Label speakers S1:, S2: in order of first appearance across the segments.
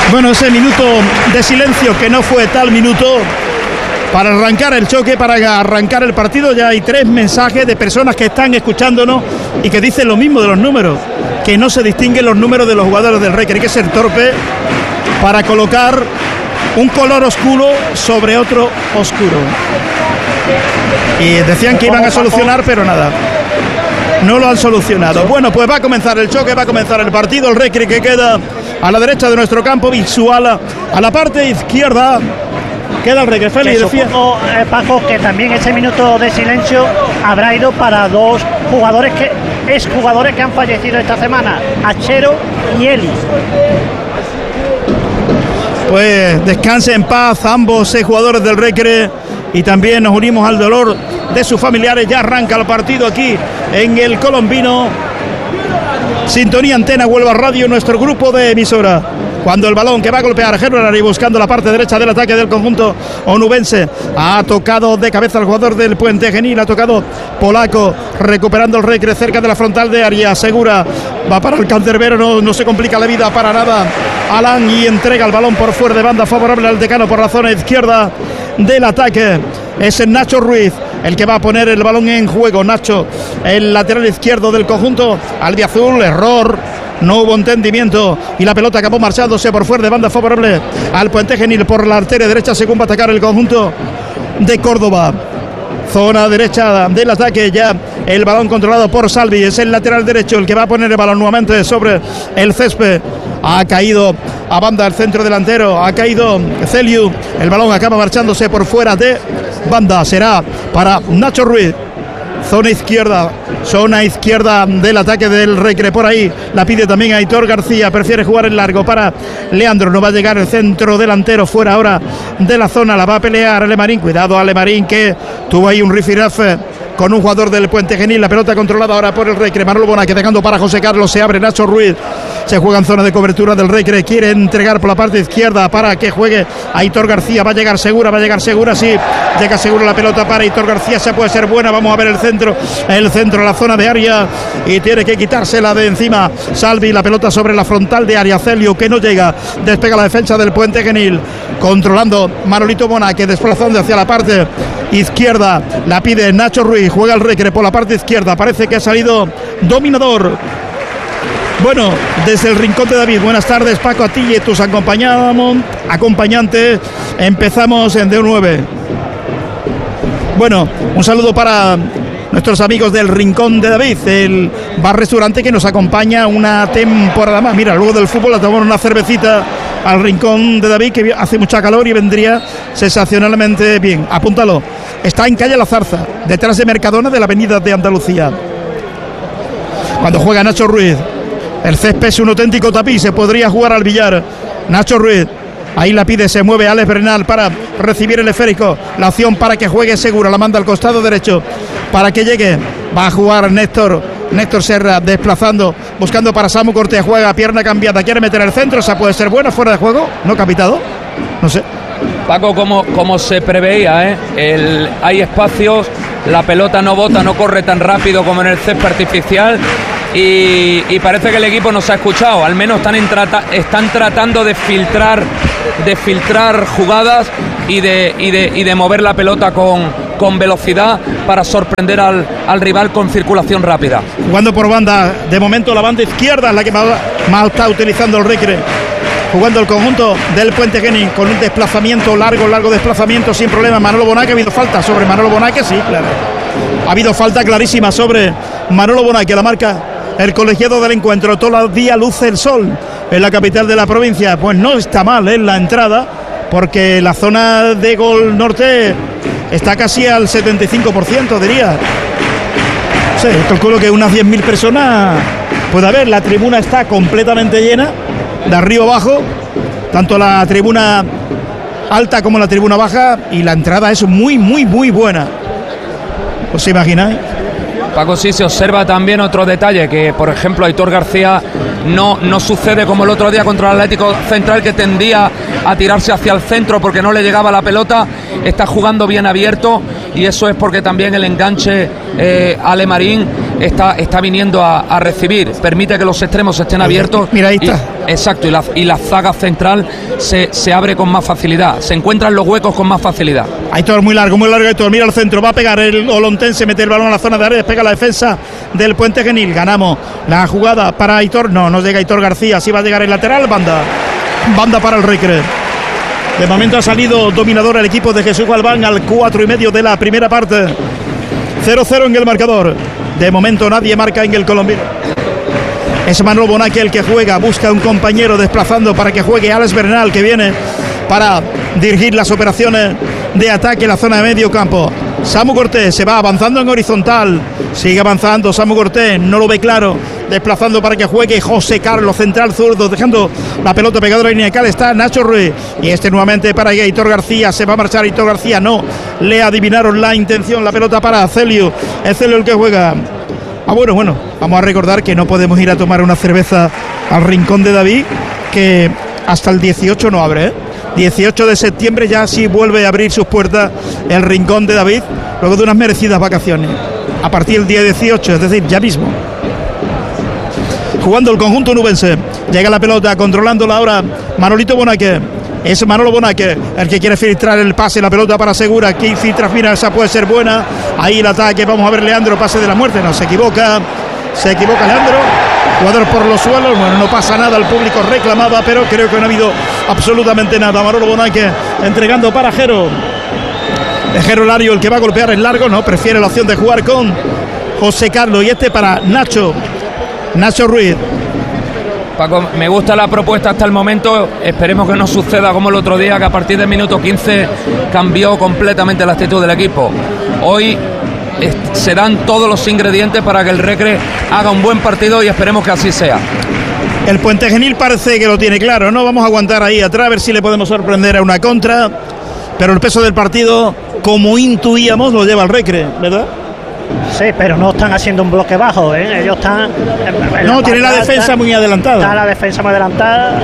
S1: Bueno, ese minuto de silencio que no fue tal minuto para arrancar el choque, para arrancar el partido. Ya hay 3 mensajes de personas que están escuchándonos y que dicen lo mismo de los números, que no se distinguen los números de los jugadores del Recre. Hay que ser torpe para colocar un color oscuro sobre otro oscuro. Y decían que iban a solucionar, pero nada, no lo han solucionado. Bueno, pues va a comenzar el choque, va a comenzar el partido. El Recre que queda a la derecha de nuestro campo visual, a la parte izquierda queda el Recre. Félix, decía
S2: Paco, que también ese minuto de silencio habrá ido para 2 jugadores exjugadores que han fallecido esta semana, Achero y Eli.
S1: Pues descanse en paz ambos jugadores del Recre, y también nos unimos al dolor de sus familiares. Ya arranca el partido aquí en el Colombino. Sintonía Antena Huelva Radio, nuestro grupo de emisora. Cuando el balón que va a golpear Gerard buscando la parte derecha del ataque del conjunto onubense. Ha tocado de cabeza al jugador del Puente Genil, ha tocado Polaco, recuperando el Recre cerca de la frontal de área. Segura, va para el cancerbero, no se complica la vida para nada Alan, y entrega el balón por fuera de banda, favorable al decano por la zona izquierda del ataque. Es Nacho Ruiz el que va a poner el balón en juego. Nacho, el lateral izquierdo del conjunto albiazul. Error, no hubo entendimiento y la pelota acabó marchándose por fuera de banda, favorable al Puente Genil por la arteria derecha, según va a atacar el conjunto de Córdoba. Zona derecha del ataque, ya el balón controlado por Salvi. Es el lateral derecho el que va a poner el balón nuevamente sobre el césped. Ha caído a banda el centro delantero, ha caído Celiu. El balón acaba marchándose por fuera de banda. Será para Nacho Ruiz. Zona izquierda del ataque del Recre. Por ahí la pide también Aitor García. Prefiere jugar en largo para Leandro. No va a llegar el centro delantero, fuera ahora de la zona. La va a pelear Alemarín. Cuidado Alemarín, que tuvo ahí un rifirrafe con un jugador del Puente Genil. La pelota controlada ahora por el Recre. Manolo Bonaque dejando para José Carlos. Se abre Nacho Ruiz. Se juega en zona de cobertura del Recre. Quiere entregar por la parte izquierda para que juegue Aitor García. Va a llegar segura. Sí, llega segura la pelota para Aitor García. Esa puede ser buena. Vamos a ver el centro, la zona de área, y tiene que quitársela de encima Salvi. La pelota sobre la frontal de área. Celio, que no llega. Despega la defensa del Puente Genil. Controlando Manolito Bonaque, desplazando hacia la parte izquierda. La pide Nacho Ruiz. Juega el Recre por la parte izquierda. Parece que ha salido dominador. Bueno, desde el Rincón de David, buenas tardes Paco, a ti y tus acompañantes. Empezamos en D9. Bueno, un saludo para nuestros amigos del Rincón de David, el bar-restaurante que nos acompaña una temporada más. Mira, luego del fútbol a tomar una cervecita al Rincón de David, que hace mucha calor y vendría sensacionalmente bien. Apúntalo, está en calle La Zarza, detrás de Mercadona, de la avenida de Andalucía. Cuando juega Nacho Ruiz, el césped es un auténtico tapiz, se podría jugar al billar. Nacho Ruiz, ahí la pide, se mueve Alex Bernal para recibir el esférico. La opción para que juegue segura, la manda al costado derecho para que llegue. Va a jugar Néstor Serra, desplazando, buscando para Samu Cortés. Juega pierna cambiada, quiere meter el centro. Esa puede ser buena, fuera de juego, no capitado, no sé.
S3: Paco, como se preveía, hay espacios, la pelota no bota, no corre tan rápido como en el césped artificial. Y parece que el equipo nos ha escuchado. Al menos están tratando de filtrar jugadas y de mover la pelota con velocidad para sorprender al rival con circulación rápida.
S1: Jugando por banda, de momento la banda izquierda es la que más está utilizando el Recre. Jugando el conjunto del Puente Genil con un desplazamiento largo desplazamiento sin problema. Manolo Bonaque, ha habido falta sobre Manolo Bonaque, sí, claro. Ha habido falta clarísima sobre Manolo Bonaque, la marca el colegiado del encuentro. Todo el día luce el sol en la capital de la provincia. Pues no está mal en la entrada, porque la zona de gol norte está casi al 75%, diría. Sí, calculo que unas 10.000 personas puede haber. La tribuna está completamente llena, de arriba abajo, tanto la tribuna alta como la tribuna baja, y la entrada es muy buena. ¿Os imagináis?
S3: Paco, sí, se observa también otro detalle, que por ejemplo Aitor García no sucede como el otro día contra el Atlético Central, que tendía a tirarse hacia el centro porque no le llegaba la pelota. Está jugando bien abierto y eso es porque también el enganche Ale Marín está viniendo a recibir, permite que los extremos estén abiertos.
S1: Mira, ahí está.
S3: Exacto, y la zaga central se abre con más facilidad, se encuentran los huecos con más facilidad.
S1: Aitor muy largo, Aitor, mira al centro, va a pegar el olontense, mete el balón a la zona de área, despega la defensa del Puente Genil. Ganamos la jugada para Aitor, no llega Aitor García, sí va a llegar el lateral, banda para el Recre. De momento ha salido dominador el equipo de Jesús Galván al 4:30 de la primera parte. 0-0 en el marcador. De momento nadie marca en el colombino. Es Manolo Bonaque el que juega, busca un compañero desplazando para que juegue Alex Bernal, que viene para dirigir las operaciones de ataque en la zona de medio campo. Samu Cortés se va avanzando en horizontal, sigue avanzando Samu Cortés, no lo ve claro, desplazando para que juegue José Carlos, central zurdo, dejando la pelota pegada a la línea de cal, está Nacho Ruiz, y nuevamente para Aitor García, se va a marchar Aitor García, no le adivinaron la intención, la pelota para Celio, es Celio el que juega. Bueno, vamos a recordar que no podemos ir a tomar una cerveza al Rincón de David, que hasta el 18 no abre, 18 de septiembre ya sí vuelve a abrir sus puertas el Rincón de David, luego de unas merecidas vacaciones, a partir del día 18, es decir, ya mismo. Jugando el conjunto nubense, llega la pelota, controlándola ahora Manolito Bonaque. Es Manolo Bonaque el que quiere filtrar el pase, la pelota para Segura, que filtra, mira, esa puede ser buena, ahí el ataque, vamos a ver Leandro, pase de la muerte, no, se equivoca Leandro, jugador por los suelos, bueno, no pasa nada, el público reclamaba, pero creo que no ha habido absolutamente nada. Manolo Bonaque entregando para Jero Lario, el que va a golpear el largo, no, prefiere la opción de jugar con José Carlos, y para Nacho Ruiz.
S3: Paco, me gusta la propuesta hasta el momento, esperemos que no suceda como el otro día, que a partir del minuto 15 cambió completamente la actitud del equipo. Hoy se dan todos los ingredientes para que el Recre haga un buen partido y esperemos que así sea.
S1: El Puente Genil parece que lo tiene claro, ¿no? Vamos a aguantar ahí atrás, a ver si le podemos sorprender a una contra, pero el peso del partido, como intuíamos, lo lleva el Recre, ¿verdad?
S2: Sí, pero no están haciendo un bloque bajo, ¿eh? Ellos están...
S1: No, tiene la defensa muy adelantada.
S2: Está la defensa muy adelantada.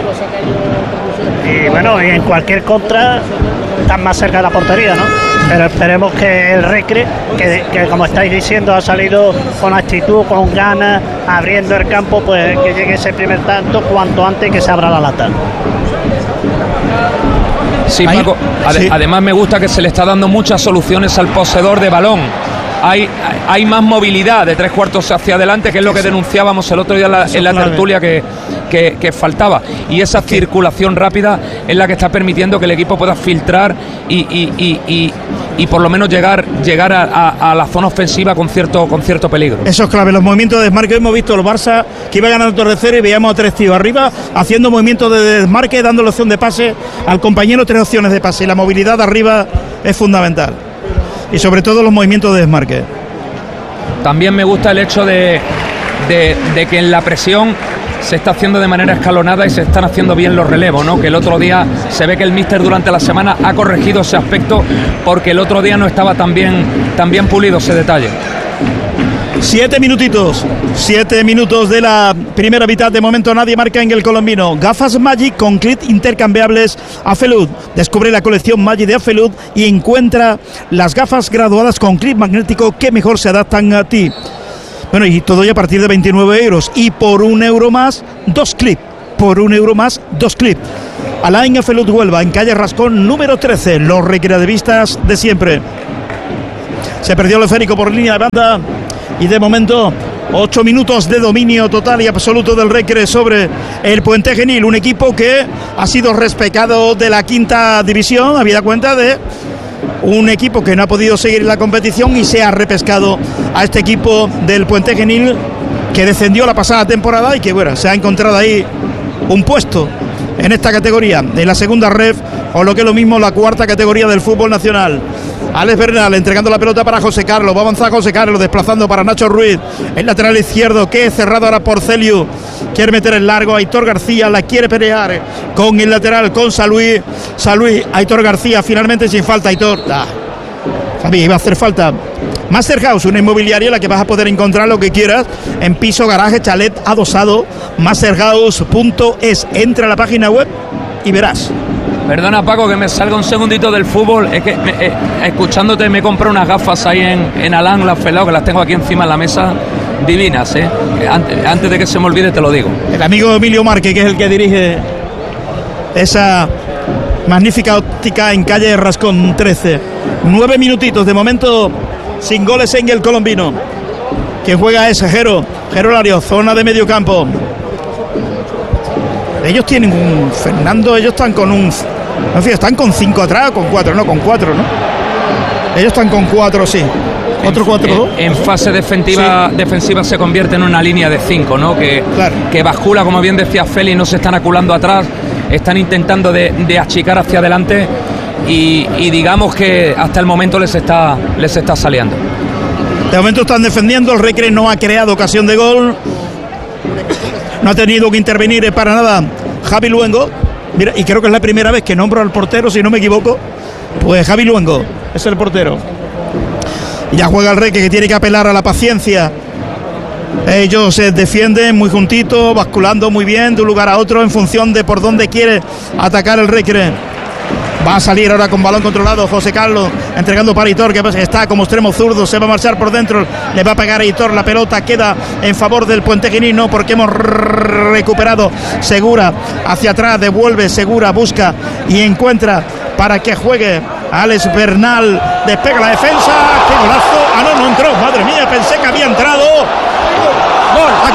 S2: Y bueno, y en cualquier contra están más cerca de la portería, ¿no? Pero esperemos que el Recre, que como estáis diciendo, ha salido con actitud, con ganas, abriendo el campo, pues que llegue ese primer tanto cuanto antes, que se abra la lata.
S3: Sí, Paco,
S1: sí.
S3: Además me gusta que se le está dando muchas soluciones al poseedor de balón. Hay más movilidad de 3/4 hacia adelante, que es lo que denunciábamos el otro día en la tertulia que faltaba, y esa circulación rápida es la que está permitiendo que el equipo pueda filtrar y por lo menos llegar a la zona ofensiva con cierto peligro.
S1: Eso es clave, los movimientos de desmarque. Hemos visto el Barça que iba ganando 2-0 y veíamos a 3 tíos arriba haciendo movimientos de desmarque, dando la opción de pase al compañero, 3 opciones de pase, y la movilidad de arriba es fundamental. Y sobre todo los movimientos de desmarque.
S3: También me gusta el hecho de que en la presión se está haciendo de manera escalonada y se están haciendo bien los relevos, ¿no? Que el otro día se ve que el míster durante la semana ha corregido ese aspecto, porque el otro día no estaba tan bien pulido ese detalle.
S1: 7 minutos de la primera mitad. De momento nadie marca en el colombino. Gafas Magic con clip intercambiables Afelud. Descubre la colección Magic de Afelud y encuentra las gafas graduadas con clip magnético que mejor se adaptan a ti. Bueno, y todo ya a partir de 29 euros. Y por €1 más, 2 clips. Por €1 más, 2 clips. Alain Afelud Huelva, en calle Rascón número 13. Los recreativistas de siempre. Se perdió el esférico por línea de banda. Y de momento 8 minutos de dominio total y absoluto del Recre sobre el Puente Genil, un equipo que ha sido respecado de la 5ª división, habida cuenta de un equipo que no ha podido seguir la competición, y se ha repescado a este equipo del Puente Genil, que descendió la pasada temporada y que bueno, se ha encontrado ahí un puesto en esta categoría, de la segunda ref, o lo que es lo mismo, la 4ª categoría del fútbol nacional. Alex Bernal entregando la pelota para José Carlos, va a avanzar José Carlos, desplazando para Nacho Ruiz, el lateral izquierdo, que es cerrado ahora por Celio, quiere meter el largo, Aitor García la quiere pelear con el lateral, con Saluí, Aitor García, finalmente sin falta, Aitor, sabía, iba a hacer falta. Master House, una inmobiliaria en la que vas a poder encontrar lo que quieras en piso, garaje, chalet, adosado. Masterhouse.es. Entra a la página web y verás.
S3: Perdona, Paco, que me salga un segundito del fútbol. Es que escuchándote me compré unas gafas ahí en Alán, las Felao, que las tengo aquí encima en la mesa. Divinas, ¿eh? Antes de que se me olvide te lo digo.
S1: El amigo Emilio Márquez, que es el que dirige esa magnífica óptica en calle Rascón 13. 9 minutitos, de momento sin goles en el colombino. Quien juega es Jero Larios, zona de medio campo. Ellos tienen un Fernando, ellos están con un... En fin, están con 5 atrás, con 4, no, con 4, ¿no? Ellos están con 4, sí. Otro 4-2.
S3: En fase defensiva se convierte en una línea de 5, ¿no? Que bascula, como bien decía Félix, no se están aculando atrás, están intentando de achicar hacia adelante y digamos que hasta el momento les está saliendo.
S1: De momento están defendiendo, el Recre no ha creado ocasión de gol, no ha tenido que intervenir para nada Javi Luengo. Mira, y creo que es la primera vez que nombro al portero, si no me equivoco. Pues Javi Luengo es el portero. Ya juega el Recre, que tiene que apelar a la paciencia. Ellos se defienden muy juntitos, basculando muy bien de un lugar a otro en función de por dónde quiere atacar el Recre. Va a salir ahora con balón controlado José Carlos, entregando para Hitor, que está como extremo zurdo, se va a marchar por dentro, le va a pegar a Hitor, la pelota queda en favor del puentequinino porque hemos recuperado Segura hacia atrás, devuelve Segura, busca y encuentra para que juegue Alex Bernal, despega la defensa, qué golazo, no entró, madre mía, pensé que había entrado, ha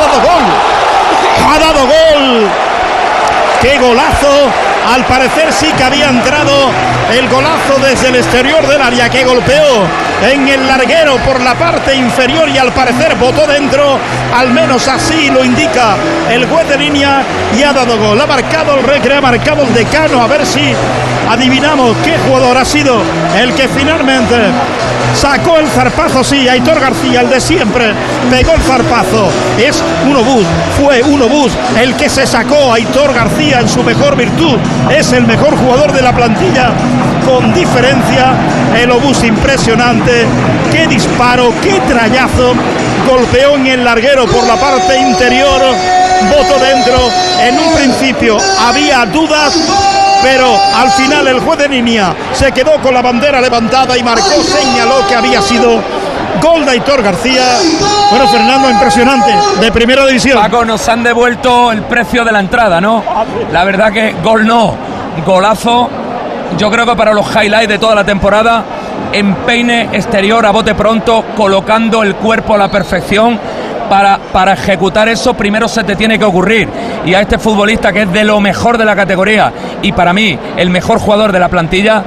S1: dado gol, qué golazo. Al parecer sí que había entrado el golazo desde el exterior del área, que golpeó en el larguero por la parte inferior y al parecer botó dentro, al menos así lo indica el juez de línea, y ha dado gol. Ha marcado el Recre, ha marcado el Decano. A ver si adivinamos qué jugador ha sido el que finalmente sacó el zarpazo. Sí, Aitor García, el de siempre, pegó el zarpazo. Es un obús, fue un obús el que se sacó a Aitor García en su mejor virtud. Es el mejor jugador de la plantilla con diferencia. El obús impresionante, qué disparo, qué trayazo, golpeó en el larguero por la parte interior, botó dentro. En un principio había dudas, pero al final el juez de línea se quedó con la bandera levantada y marcó, señaló que había sido gol de Aitor García. Bueno, Fernando, impresionante, de primera división.
S3: Paco, nos han devuelto el precio de la entrada, ¿no? La verdad que gol no, golazo. Yo creo que para los highlights de toda la temporada, empeine exterior a bote pronto, colocando el cuerpo a la perfección. Para ejecutar eso primero se te tiene que ocurrir, y a este futbolista, que es de lo mejor de la categoría y para mí el mejor jugador de la plantilla,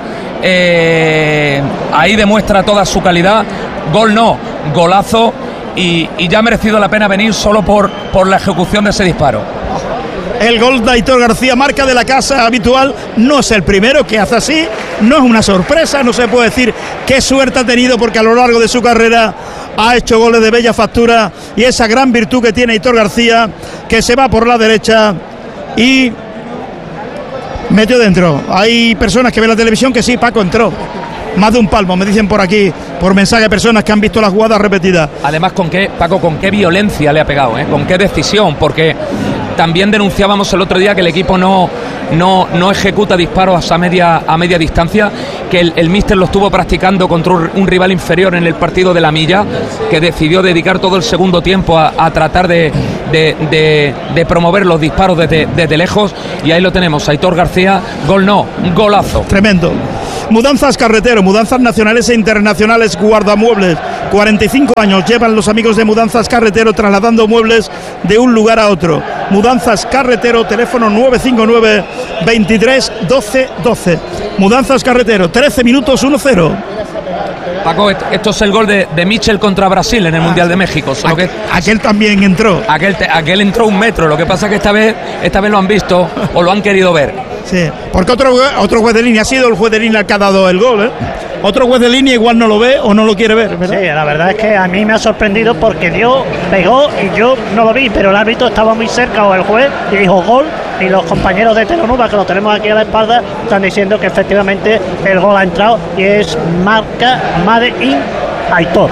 S3: ahí demuestra toda su calidad. Gol no, golazo, y ya ha merecido la pena venir solo por la ejecución de ese disparo.
S1: El gol de Aitor García, marca de la casa habitual, no es el primero que hace así, no es una sorpresa, no se puede decir qué suerte ha tenido, porque a lo largo de su carrera ha hecho goles de bella factura, y esa gran virtud que tiene Aitor García, que se va por la derecha y metió dentro. Hay personas que ven la televisión que sí, Paco, entró. Más de un palmo, me dicen por aquí, por mensaje de personas que han visto la jugada repetida.
S3: Además, con qué violencia le ha pegado, con qué decisión, porque también denunciábamos el otro día que el equipo no ejecuta disparos a media distancia, que el míster lo estuvo practicando contra un rival inferior en el partido de la Milla, que decidió dedicar todo el segundo tiempo a tratar de promover los disparos desde lejos, y ahí lo tenemos, Aitor García, gol no, golazo.
S1: Tremendo. Mudanzas Carretero, mudanzas nacionales e internacionales, guardamuebles. 45 años llevan los amigos de Mudanzas Carretero trasladando muebles de un lugar a otro. Mudanzas Carretero, teléfono 959 23 12 12. Mudanzas Carretero, 13 minutos 1-0.
S3: Paco, esto es el gol de Michel contra Brasil en el Mundial de México. Solo que
S1: aquel también entró.
S3: Aquel entró 1 metro. Lo que pasa es que esta vez lo han visto o lo han querido ver.
S1: Sí, porque otro juez de línea ha sido el juez de línea que ha dado el gol, Otro juez de línea igual no lo ve o no lo quiere ver, ¿verdad?
S2: Sí, la verdad es que a mí me ha sorprendido porque pegó y yo no lo vi, pero el árbitro estaba muy cerca, o el juez, y dijo gol, y los compañeros de Telenuba, que lo tenemos aquí a la espalda, están diciendo que efectivamente el gol ha entrado y es marca Made in Aitor.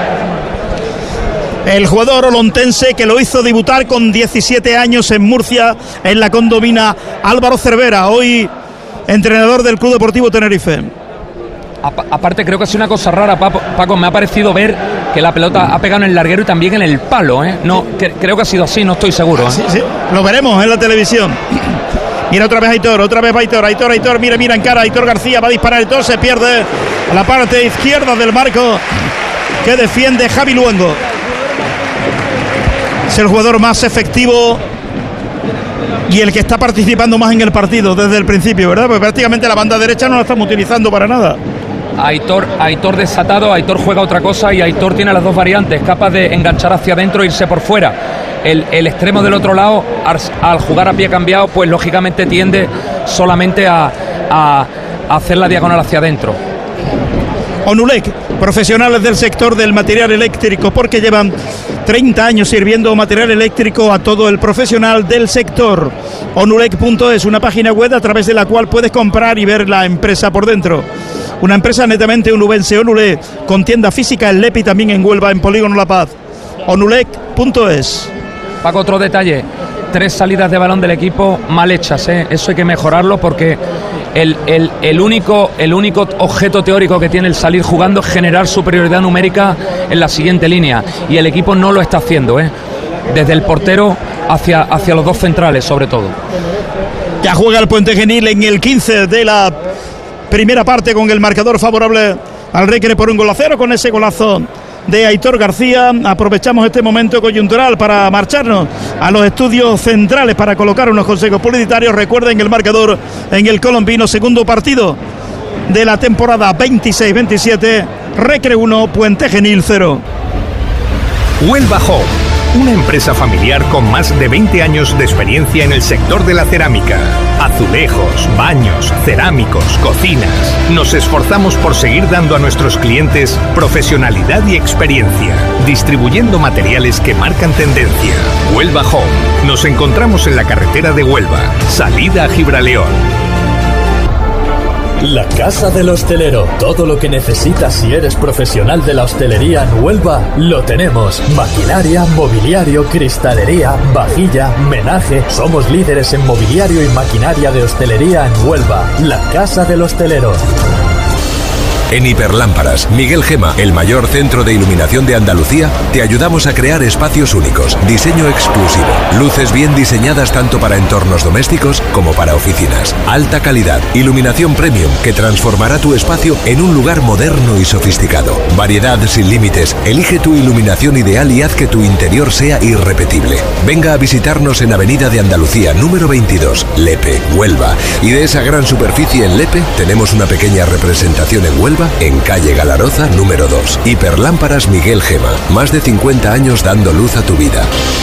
S1: El jugador olontense que lo hizo debutar con 17 años en Murcia, en la condomina Álvaro Cervera. Hoy entrenador del Club Deportivo Tenerife.
S3: Aparte creo que es una cosa rara, Paco, me ha parecido ver que la pelota ha pegado en el larguero y también en el palo, ¿eh? No, creo que ha sido así, no estoy seguro, ¿eh?
S1: Sí, lo veremos en la televisión. Mira otra vez Aitor, Aitor, mira en cara, Aitor García va a disparar, Aitor se pierde a la parte izquierda del marco que defiende Javi Luengo. Es el jugador más efectivo y el que está participando más en el partido desde el principio, ¿verdad? Porque prácticamente la banda derecha no la estamos utilizando para nada.
S3: Aitor desatado, Aitor juega otra cosa y Aitor tiene las dos variantes, capaz de enganchar hacia adentro e irse por fuera. El extremo del otro lado, al jugar a pie cambiado, pues lógicamente tiende solamente a hacer la diagonal hacia adentro.
S1: Onulec, profesionales del sector del material eléctrico, porque llevan 30 años sirviendo material eléctrico a todo el profesional del sector. Onulec.es, una página web a través de la cual puedes comprar y ver la empresa por dentro. Una empresa netamente onubense, Onulec, con tienda física en Lepe y también en Huelva, en Polígono La Paz. Onulec.es.
S3: Paco, otro detalle, 3 salidas de balón del equipo mal hechas, ¿eh? Eso hay que mejorarlo porque el único objeto teórico que tiene el salir jugando es generar superioridad numérica en la siguiente línea y el equipo no lo está haciendo, ¿eh? Desde el portero hacia los dos centrales sobre todo.
S1: Ya juega el Puente Genil en el 15 de la primera parte con el marcador favorable al Recre por 1-0 con ese golazo de Aitor García. Aprovechamos este momento coyuntural para marcharnos a los estudios centrales para colocar unos consejos publicitarios. Recuerden el marcador en el Colombino, segundo partido de la temporada 26-27, Recre 1, Puente Genil 0.
S4: Huelva Home, una empresa familiar con más de 20 años de experiencia en el sector de la cerámica. Azulejos, baños, cerámicos, cocinas. Nos esforzamos por seguir dando a nuestros clientes profesionalidad y experiencia, distribuyendo materiales que marcan tendencia. Huelva Home. Nos encontramos en la carretera de Huelva, salida a Gibraleón.
S5: La Casa del Hostelero. Todo lo que necesitas si eres profesional de la hostelería en Huelva, lo tenemos. Maquinaria, mobiliario, cristalería, vajilla, menaje. Somos líderes en mobiliario y maquinaria de hostelería en Huelva. La Casa del Hostelero.
S6: En Hiperlámparas, Miguel Gema, el mayor centro de iluminación de Andalucía, te ayudamos a crear espacios únicos, diseño exclusivo, luces bien diseñadas tanto para entornos domésticos como para oficinas, alta calidad, iluminación premium que transformará tu espacio en un lugar moderno y sofisticado, variedad sin límites, elige tu iluminación ideal y haz que tu interior sea irrepetible. Venga a visitarnos en Avenida de Andalucía, número 22, Lepe, Huelva, y de esa gran superficie en Lepe tenemos una pequeña representación en Huelva, en calle Galaroza, número 2. Hiperlámparas Miguel Gema. Más de 50 años dando luz a tu vida.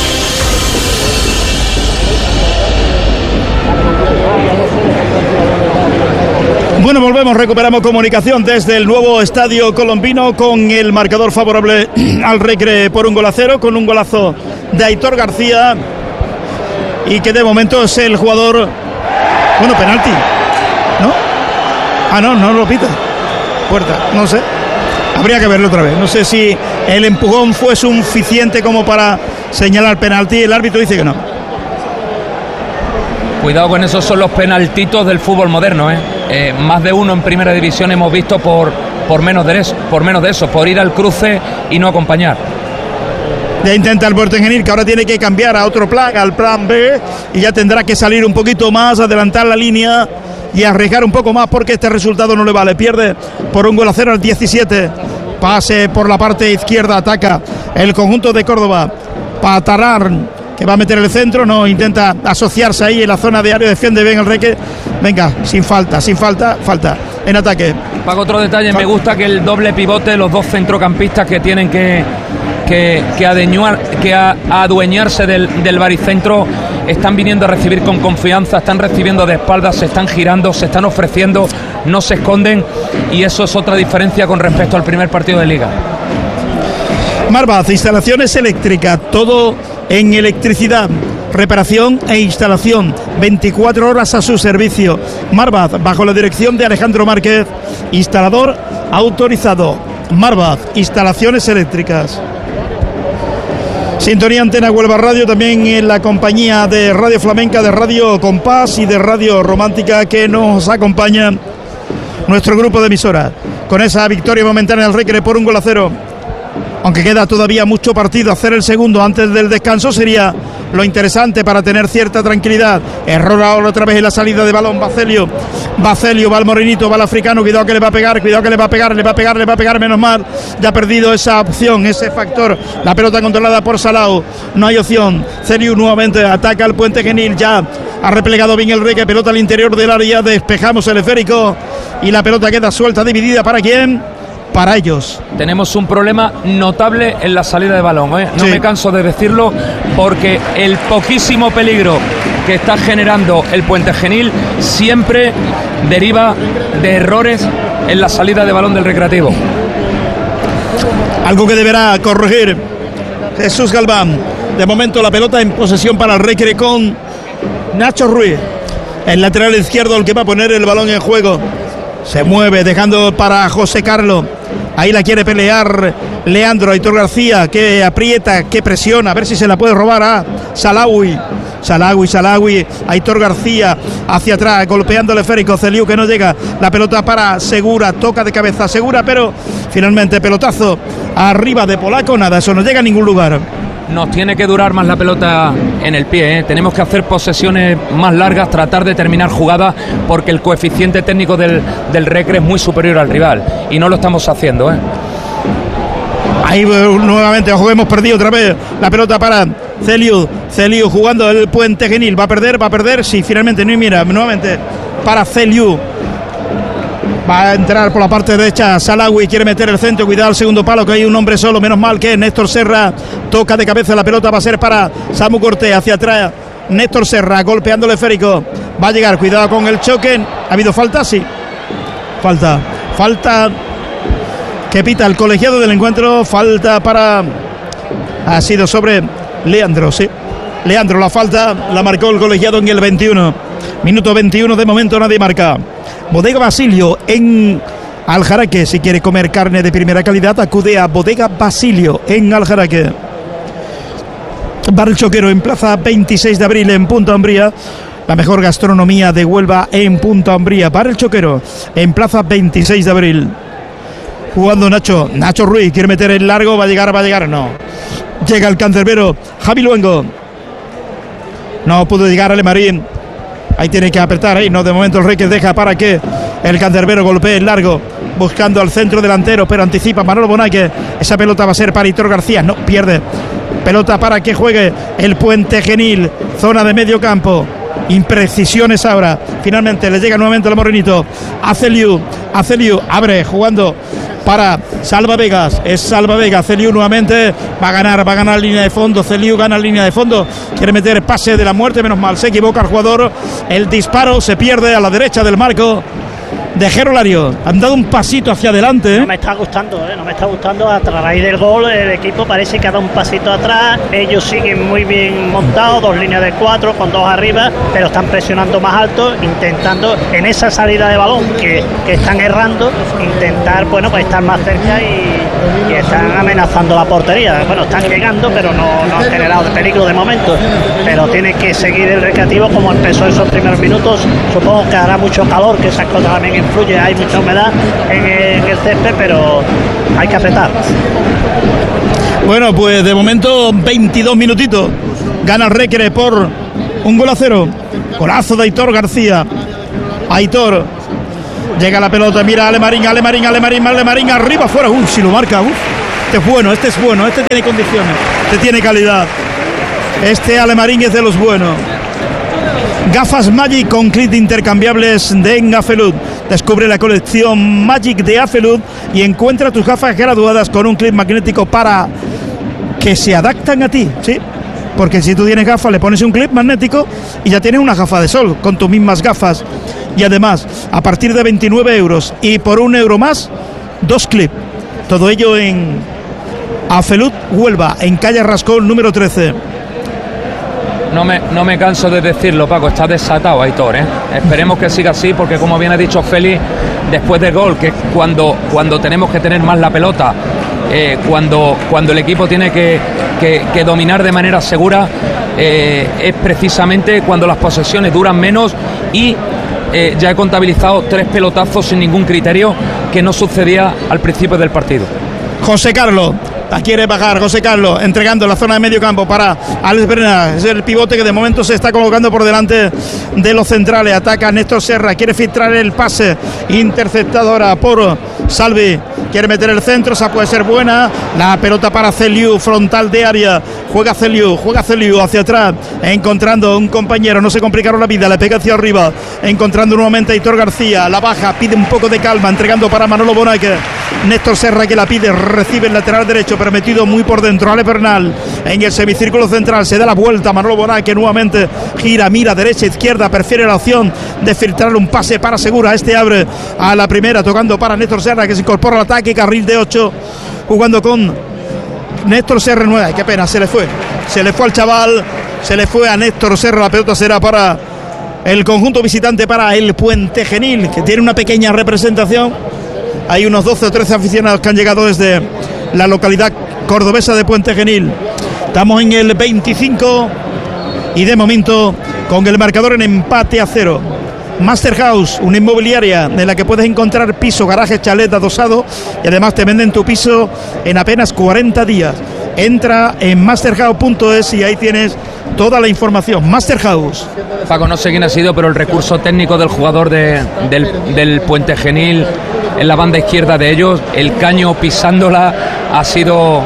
S1: Bueno, volvemos, recuperamos comunicación desde el nuevo estadio colombino con el marcador favorable al Recre por 1-0, con un golazo de Aitor García y que de momento es el jugador... Bueno, penalti, ¿no? Ah, no lo pita. Puerta, no sé, habría que verlo otra vez. No sé si el empujón fue suficiente como para señalar penalti. El árbitro dice que no.
S3: Cuidado con esos, son los penaltitos del fútbol moderno, ¿eh? Más de uno en primera división hemos visto por menos de eso, por ir al cruce y no acompañar.
S1: Ya intenta el Puente Genil, que ahora tiene que cambiar a otro plan, al plan B, y ya tendrá que salir un poquito más, adelantar la línea y arriesgar un poco más porque este resultado no le vale. Pierde por 1-0 al 17. Pase por la parte izquierda, ataca el conjunto de Córdoba. Patarán, que va a meter el centro, no, intenta asociarse ahí en la zona de área, defiende bien el Recre. Venga, sin falta, falta en ataque.
S3: Paco, otro detalle, me gusta que el doble pivote, los dos centrocampistas que tienen que adueñarse del baricentro, están viniendo a recibir con confianza, están recibiendo de espaldas, se están girando, se están ofreciendo, no se esconden, y eso es otra diferencia con respecto al primer partido de Liga.
S1: Marvaz, instalaciones eléctricas, todo en electricidad, reparación e instalación, 24 horas a su servicio. Marvaz, bajo la dirección de Alejandro Márquez, instalador autorizado. Marvaz, instalaciones eléctricas. Sintonía Antena Huelva Radio, también en la compañía de Radio Flamenca, de Radio Compás y de Radio Romántica, que nos acompaña nuestro grupo de emisoras. Con esa victoria momentánea del Recre por 1-0, aunque queda todavía mucho partido, hacer el segundo antes del descanso sería lo interesante para tener cierta tranquilidad. Error ahora otra vez en la salida de balón. Bacelio, va el morenito, va el africano, cuidado que le va a pegar, le va a pegar, menos mal, ya ha perdido esa opción, ese factor. La pelota controlada por Salau, no hay opción. Celiu nuevamente ataca el Puente Genil, ya ha replegado bien el Recre, pelota al interior del área, despejamos el esférico y la pelota queda suelta, dividida. ¿Para quién? Para ellos.
S3: Tenemos un problema notable en la salida de balón, ¿eh? No me canso de decirlo, porque el poquísimo peligro que está generando el Puente Genil siempre deriva de errores en la salida de balón del Recreativo.
S1: Algo que deberá corregir Jesús Galván. De momento la pelota en posesión para el Recre con Nacho Ruiz, el lateral izquierdo, el que va a poner el balón en juego. Se mueve dejando para José Carlos. Ahí la quiere pelear Leandro. Aitor García, que aprieta, que presiona, a ver si se la puede robar a Salawi. Aitor García hacia atrás, golpeando el esférico. Celiu, que no llega. La pelota para Segura, toca de cabeza Segura, pero finalmente pelotazo arriba de Polaco. Nada, eso no llega a ningún lugar.
S3: Nos tiene que durar más la pelota en el pie, ¿eh? Tenemos que hacer posesiones más largas, tratar de terminar jugadas, porque el coeficiente técnico del Recre es muy superior al rival y no lo estamos haciendo, ¿eh?
S1: Ahí nuevamente, ojo, hemos perdido otra vez la pelota para Celiu jugando el Puente Genil, va a perder, sí, finalmente no, y mira, nuevamente para Celiu. Va a entrar por la parte derecha Salawi, quiere meter el centro, cuidado al segundo palo, que hay un hombre solo, menos mal que Néstor Serra toca de cabeza, la pelota va a ser para Samu Cortés, hacia atrás Néstor Serra, golpeando el esférico, va a llegar, cuidado con el choque. ¿Ha habido falta? Sí, falta que pita el colegiado del encuentro, falta para, ha sido sobre Leandro, sí, Leandro, la falta la marcó el colegiado en el 21, minuto 21, de momento nadie marca. Bodega Basilio en Aljaraque. Si quiere comer carne de primera calidad, acude a Bodega Basilio en Aljaraque. Bar El Choquero en Plaza 26 de Abril en Punta Umbría. La mejor gastronomía de Huelva en Punta Umbría. Bar El Choquero en Plaza 26 de Abril. Jugando Nacho Ruiz, quiere meter el largo, va a llegar, no. Llega el cancerbero Javi Luengo. No pudo llegar a Lemarín. Ahí tiene que apretar, ahí no, de momento el Recre deja para que el cancerbero golpee el largo, buscando al centro delantero, pero anticipa Manolo Bonaque. Esa pelota va a ser para Aitor García, no, pierde. Pelota para que juegue el Puente Genil, zona de medio campo. Imprecisiones ahora. Finalmente le llega nuevamente el morenito a Celiu, abre jugando para Salva Vegas, es Salva Vegas. Celiu nuevamente va a ganar línea de fondo. Celiu gana línea de fondo, quiere meter pase de la muerte, menos mal, se equivoca el jugador, el disparo se pierde a la derecha del marco de Gerolario. Han dado un pasito hacia adelante, ¿eh?
S2: No me está gustando a raíz del gol. El equipo parece que ha dado un pasito atrás. Ellos siguen muy bien montados, 2 líneas de 4 con 2 arriba, pero están presionando más alto, intentando en esa salida de balón que están errando, intentar, bueno, pues estar más cerca y están amenazando la portería. Bueno, están llegando, pero no han generado peligro de momento, pero tiene que seguir el Recreativo como empezó esos primeros minutos. Supongo que hará mucho calor, que esas cosas también influye, hay mucha humedad en el césped, pero hay que apretar.
S1: Bueno, pues de momento 22 minutitos, gana el Recre por 1-0, golazo de Aitor García. Aitor, llega la pelota, mira Alemarín, arriba, fuera, si lo marca, este es bueno, este tiene condiciones, este tiene calidad, este Alemarín es de los buenos. Gafas Magic con clip intercambiables de Afelud. Descubre la colección Magic de Afelud y encuentra tus gafas graduadas con un clip magnético para que se adaptan a ti, ¿sí? Porque si tú tienes gafas, le pones un clip magnético y ya tienes una gafa de sol con tus mismas gafas. Y además, a partir de 29 euros y por 1 euro más, 2 clips. Todo ello en Afelud Huelva, en calle Rascón número 13.
S3: No me canso de decirlo, Paco, está desatado Aitor, ¿eh? Esperemos que siga así, porque como bien ha dicho Félix, después del gol, que cuando tenemos que tener más la pelota, cuando el equipo tiene que que dominar de manera segura es precisamente cuando las posesiones duran menos y ya he contabilizado 3 pelotazos sin ningún criterio, que no sucedía al principio del partido.
S1: José Carlos la quiere bajar, José Carlos entregando la zona de medio campo para Alex Bernal, es el pivote que de momento se está colocando por delante de los centrales. Ataca Néstor Serra, quiere filtrar el pase, interceptadora por Salvi, quiere meter el centro, esa puede ser buena, la pelota para Celiu, frontal de área, juega Celiu hacia atrás, encontrando un compañero, no se complicaron la vida, le pega hacia arriba, encontrando nuevamente a Aitor García, la baja, pide un poco de calma, entregando para Manolo Bonaque, Néstor Serra que la pide, recibe el lateral derecho, pero metido muy por dentro, Ale Bernal en el semicírculo central, se da la vuelta, Manolo Bonaque nuevamente gira, mira derecha, izquierda, prefiere la opción de filtrar un pase para Segura, este abre a la primera, tocando para Néstor Serra que se incorpora al ataque, carril de 8, jugando con Néstor Serra 9, qué pena, se le fue al chaval, se le fue a Néstor Serra, la pelota será para el conjunto visitante, para el Puente Genil, que tiene una pequeña representación, hay unos 12 o 13 aficionados que han llegado desde la localidad cordobesa de Puente Genil. Estamos en el 25 y de momento con el marcador en empate a 0. Master House, una inmobiliaria en la que puedes encontrar piso, garaje, chalet adosado y además te venden tu piso en apenas 40 días. Entra en masterhouse.es y ahí tienes toda la información. Master House.
S3: Paco, no sé quién ha sido, pero el recurso técnico del jugador del Puente Genil en la banda izquierda de ellos, el caño pisándola, ha sido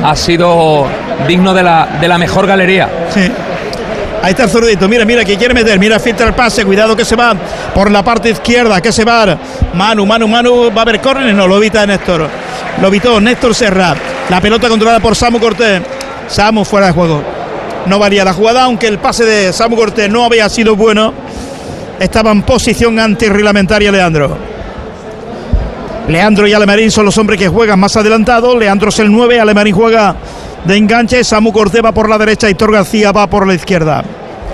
S3: digno de la mejor galería.
S1: Sí. Ahí está el zurdito, mira que quiere meter, mira, filtra el pase, cuidado que se va por la parte izquierda, que se va Manu, va a haber córner, no, lo evita Néstor, lo evitó Néstor Serra, la pelota controlada por Samu Cortés, Samu fuera de juego, no valía la jugada, aunque el pase de Samu Cortés no había sido bueno, estaba en posición antirreglamentaria Leandro y Alemarín son los hombres que juegan más adelantados, Leandro es el 9, Alemarín juega de enganche, Samu Cortés va por la derecha, Aitor García va por la izquierda.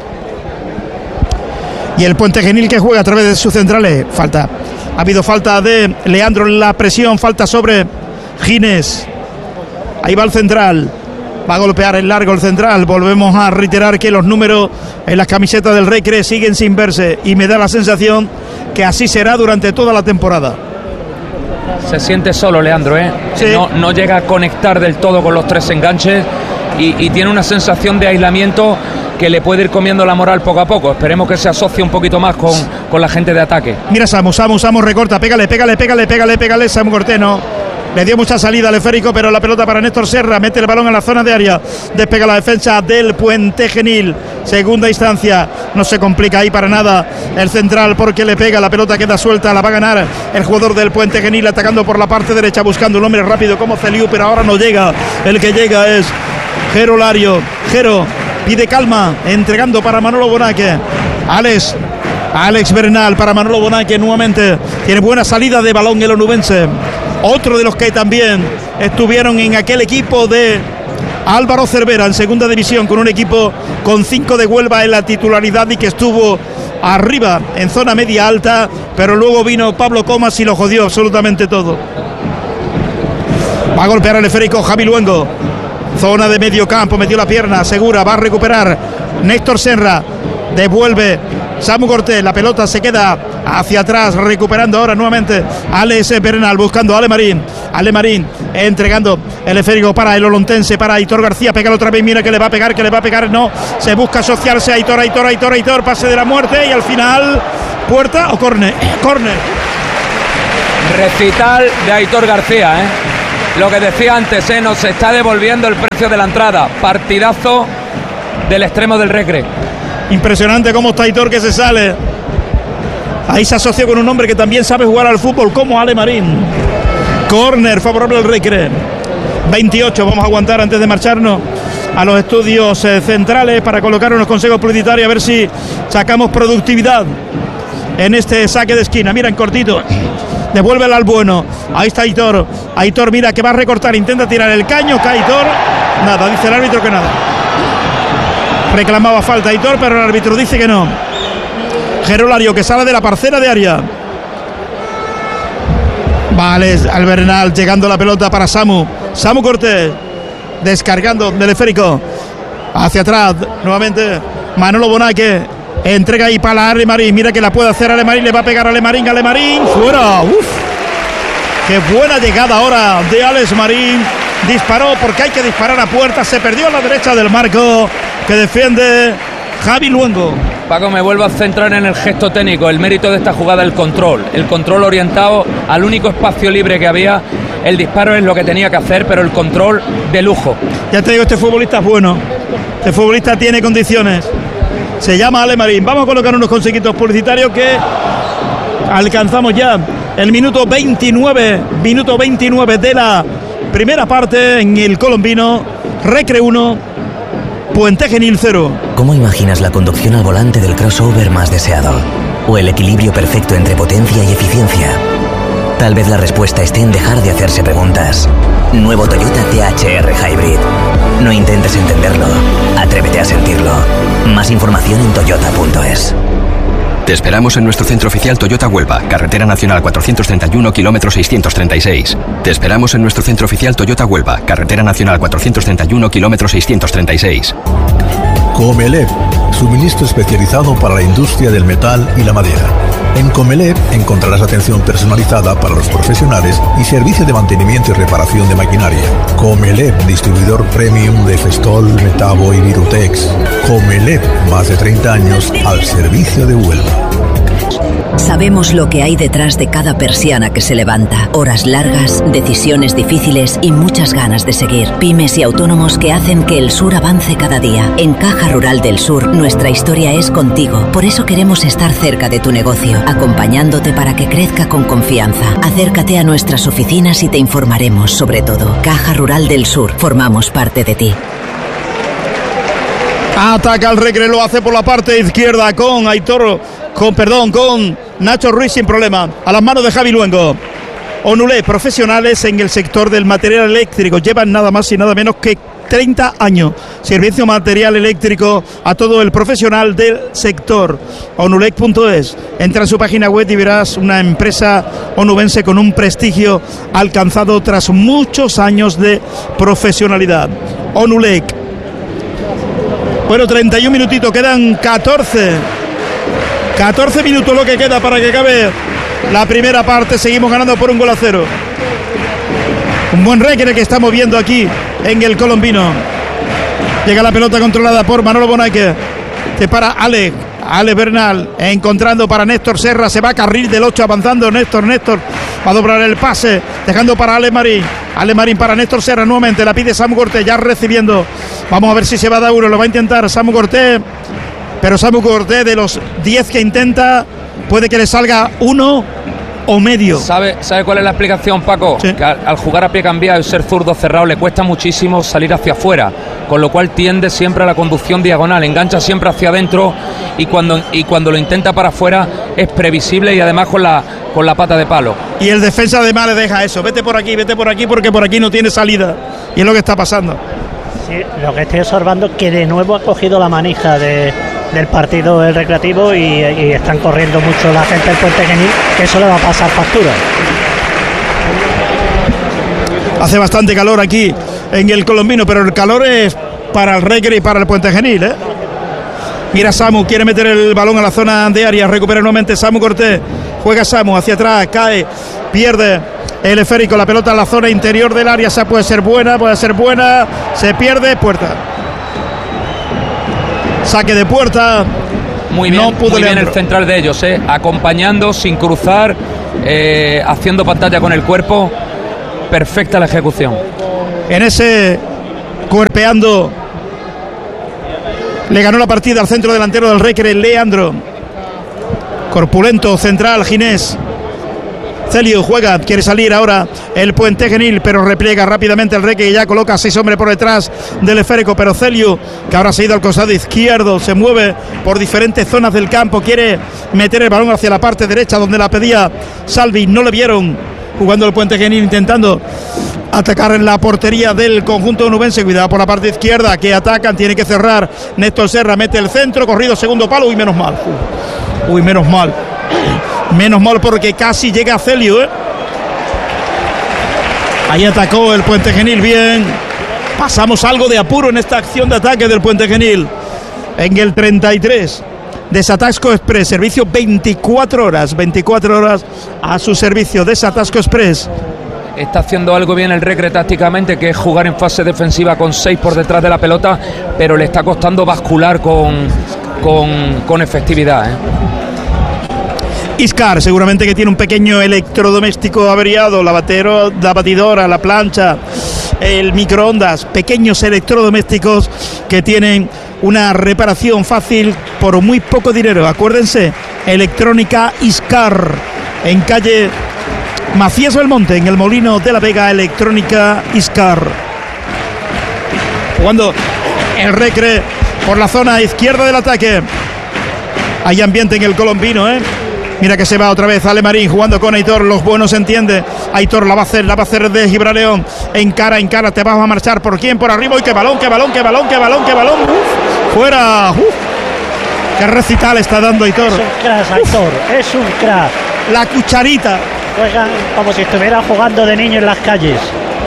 S1: Y el Puente Genil que juega a través de sus centrales, falta. Ha habido falta de Leandro en la presión, falta sobre Gines. Ahí va el central, va a golpear el largo el central. Volvemos a reiterar que los números en las camisetas del Recre siguen sin verse y me da la sensación que así será durante toda la temporada.
S3: Se siente solo Leandro,
S1: sí.
S3: No llega a conectar del todo con los 3 enganches y tiene una sensación de aislamiento que le puede ir comiendo la moral poco a poco. Esperemos que se asocie un poquito más con la gente de ataque.
S1: Mira Samu recorta, pégale, Samu Cortés no. Le dio mucha salida al esférico, pero la pelota para Néstor Serra, mete el balón a la zona de área, despega la defensa del Puente Genil, segunda instancia, no se complica ahí para nada el central porque le pega, la pelota queda suelta, la va a ganar el jugador del Puente Genil atacando por la parte derecha, buscando un hombre rápido como Celiu, pero ahora no llega, el que llega es Jero Lario, Jero pide calma, entregando para Manolo Bonaque, Alex Bernal para Manolo Bonaque nuevamente, tiene buena salida de balón el onubense. Otro de los que también estuvieron en aquel equipo de Álvaro Cervera en segunda división, con un equipo con 5 de Huelva en la titularidad y que estuvo arriba en zona media alta, pero luego vino Pablo Comas y lo jodió absolutamente todo. Va a golpear el esférico Javi Luengo, zona de medio campo, metió la pierna, Segura, va a recuperar Néstor Serra, devuelve Samu Cortés, la pelota se queda hacia atrás, recuperando ahora nuevamente Alex Bernal, buscando a Alemarín, entregando el esférico para el olontense, para Aitor García, pégalo otra vez, mira que le va a pegar, no, se busca asociarse a Aitor, pase de la muerte y al final, puerta o córner.
S3: Recital de Aitor García, lo que decía antes, nos está devolviendo el precio de la entrada, partidazo del extremo del Recre.
S1: Impresionante cómo está Aitor, que se sale. Ahí se asocia con un hombre que también sabe jugar al fútbol, como Alemarín. Córner favorable al Recre. 28, vamos a aguantar antes de marcharnos a los estudios centrales para colocar unos consejos publicitarios, a ver si sacamos productividad en este saque de esquina. Mira, en cortito, devuélvela al bueno. Ahí está Aitor, mira que va a recortar, intenta tirar el caño, cae Aitor, nada, dice el árbitro que nada. Reclamaba falta Aitor, pero el árbitro dice que no. Jero Lario, que sale de la parcela de área. Vale, Albernal llegando la pelota para Samu Cortés. descargando del esférico. Hacia atrás, nuevamente Manolo Bonaque. Entrega ahí para Alemarín. Mira que la puede hacer Alemarín. Le va a pegar a Alemarín. Fuera. Uf. Qué buena llegada ahora de Alex Marín. Disparó porque hay que disparar a puerta. Se perdió a la derecha del marco que defiende Javi Luengo.
S3: Paco, me vuelvo a centrar en el gesto técnico. El mérito de esta jugada, el control orientado al único espacio libre que había. El disparo es lo que tenía que hacer, pero el control de lujo.
S1: Ya te digo, este futbolista es bueno. Este futbolista tiene condiciones. Se llama Ale Marín. Vamos a colocar unos consejitos publicitarios que alcanzamos ya el minuto 29 de la primera parte en el Colombino. Recre 1, Puente Genil 0.
S7: ¿Cómo imaginas la conducción al volante del crossover más deseado? ¿O el equilibrio perfecto entre potencia y eficiencia? Tal vez la respuesta esté en dejar de hacerse preguntas. Nuevo Toyota THR Hybrid. No intentes entenderlo, atrévete a sentirlo. Más información en toyota.es.
S8: Te esperamos en nuestro centro oficial Toyota Huelva, Carretera Nacional 431, kilómetro 636. Te esperamos en nuestro centro oficial Toyota Huelva, Carretera Nacional 431, kilómetro 636.
S9: Comelep, suministro especializado para la industria del metal y la madera. En Comelep encontrarás atención personalizada para los profesionales y servicio de mantenimiento y reparación de maquinaria. Comelep, distribuidor premium de Festol, Metabo y Virutex. Comelep, más de 30 años al servicio de Huelva.
S10: Sabemos lo que hay detrás de cada persiana que se levanta. Horas largas, decisiones difíciles y muchas ganas de seguir. Pymes y autónomos que hacen que el sur avance cada día. En Caja Rural del Sur, nuestra historia es contigo. Por eso queremos estar cerca de tu negocio, acompañándote para que crezca con confianza. Acércate a nuestras oficinas y te informaremos sobre todo. Caja Rural del Sur, formamos parte de ti.
S1: Ataca el Recre, lo hace por la parte izquierda con con Nacho Ruiz sin problema. A las manos de Javi Luengo. Onulé, profesionales en el sector del material eléctrico. Llevan nada más y nada menos que 30 años. Servicio material eléctrico a todo el profesional del sector. Onulec.es. Entra en su página web y verás una empresa onubense con un prestigio alcanzado tras muchos años de profesionalidad. Onulec. Bueno, 31 minutitos, quedan 14 minutos lo que queda para que acabe la primera parte. Seguimos ganando por 1-0. Un buen Recre que estamos viendo aquí en el Colombino. Llega la pelota controlada por Manolo Bonaque. Se para Ale Bernal, encontrando para Néstor Serra. Se va a carril del 8 avanzando Néstor va a doblar el pase, dejando para Ale Marín para Néstor Serra. Nuevamente la pide Samu Cortés, ya recibiendo. Vamos a ver si se va a dar uno, lo va a intentar Samu Cortés. Pero Samu Cortés, de los 10 que intenta, puede que le salga uno o medio.
S3: ¿Sabe cuál es la explicación, Paco?
S1: Sí.
S3: Que al jugar a pie cambiado y ser zurdo cerrado le cuesta muchísimo salir hacia afuera, con lo cual tiende siempre a la conducción diagonal, engancha siempre hacia adentro y cuando lo intenta para afuera es previsible y además con la pata de palo.
S1: Y el defensa además le deja eso, vete por aquí porque por aquí no tiene salida. Y es lo que está pasando.
S2: Sí, lo que estoy observando es que de nuevo ha cogido la manija del partido del Recreativo y están corriendo mucho la gente del Puente Genil, que eso le va a pasar factura.
S1: Hace bastante calor aquí en el Colombino, pero el calor es para el Recre y para el Puente Genil, ¿eh? Mira, Samu quiere meter el balón a la zona de área, recupera nuevamente Samu Cortés, juega Samu hacia atrás, cae, pierde el esférico, la pelota en la zona interior del área. Esa puede ser buena, se pierde, puerta. Saque de puerta.
S3: Muy bien,
S1: no pudo
S3: muy bien
S1: Leandro.
S3: el central de ellos, acompañando sin cruzar, haciendo pantalla con el cuerpo. Perfecta la ejecución.
S1: En ese cuerpeando le ganó la partida al centro delantero del Recre, Leandro. Corpulento central, Ginés. Celio juega, quiere salir ahora el Puente Genil, pero repliega rápidamente el Recre, que ya coloca a 6 hombres por detrás del esférico, pero Celio, que ahora se ha ido al costado izquierdo, se mueve por diferentes zonas del campo, quiere meter el balón hacia la parte derecha donde la pedía Salvi, no le vieron jugando el Puente Genil, intentando atacar en la portería del conjunto onubense. Cuidado por la parte izquierda, que atacan, tiene que cerrar Néstor Serra, mete el centro, corrido segundo palo, menos mal porque casi llega Celio, Ahí atacó el Puente Genil bien pasamos algo de apuro en esta acción de ataque del Puente Genil. En el 33, Desatasco Express, servicio 24 horas a su servicio. Desatasco Express.
S3: Está haciendo algo bien el Recre tácticamente, que es jugar en fase defensiva con 6 por detrás de la pelota, pero le está costando bascular con efectividad,
S1: Iscar, seguramente que tiene un pequeño electrodoméstico averiado, la batidora, la plancha, el microondas, pequeños electrodomésticos que tienen una reparación fácil por muy poco dinero. Acuérdense, Electrónica Iscar, en calle Macías Belmonte, en el Molino de la Vega. Electrónica Iscar. Jugando el Recre por la zona izquierda del ataque. Hay ambiente en el colombino, Mira que se va otra vez Alemarín jugando con Aitor. Los buenos entiende. Aitor la va a hacer de Gibraleón. En cara, te vas a marchar. ¿Por quién? Por arriba. Y qué balón. Fuera. Qué recital está dando Aitor.
S2: Es un crack, Aitor. Es un crack.
S1: La cucharita.
S2: Juegan como si estuvieran jugando de niño en las calles.